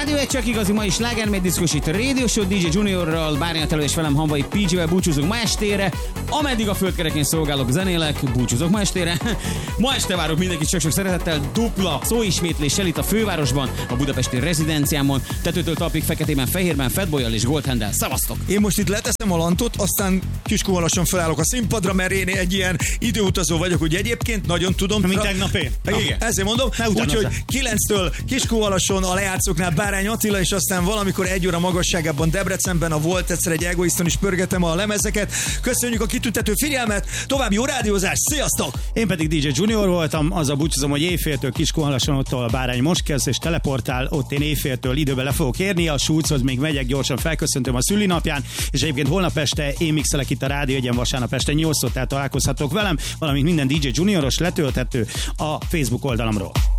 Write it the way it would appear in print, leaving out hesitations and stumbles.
Rádió egy csak igazi mai slágerméd diszkos itt Radio Show DJ Juniorral, Bárnyatelő és velem Hamvai PJ-vel búcsúzunk ma estére. Ameddig a földkerekén szolgálok, zenélek, búcsúzok ma estére. Ma este várok mindenkit sok-sok szeretettel, dupla szóismétléssel itt a fővárosban, a budapesti rezidenciámon, tetőtől talpig feketében, fehérben, Fatboyal és Goldhandel. Szevasztok! Én most itt leteszem a lantot, aztán kiskovalasan felállok a színpadra, mert én egy ilyen időutazó vagyok, ugye egyébként, nagyon tudom. Mint tegnap én. Igen. Ezért mondom, úgyhogy 9-től Kiskovalason a Leátszóknál Bárány Attila, és aztán valamikor 1 óra magasságában Debrecenben a Volt egyszer egy Egoiston is pörgetem a lemezeket. Köszönjük a kitüntető figyelmet, további jó rádiózás, sziasztok! Én pedig DJ Junior voltam, azzal búcsúzom, hogy éjféltől Kiskovalason, ott a Bárány most kezd és teleportál, ott én éjféltől időben le fogok érni, a Schulzhoz még megyek, gyorsan felköszöntöm a szülinapján, és egyébként holnap este én mixelek itt a Rádió Egyen vasárnap este 8-tól, tehát találkozhatok velem, valamint minden DJ Junioros letölthető a Facebook oldalamról.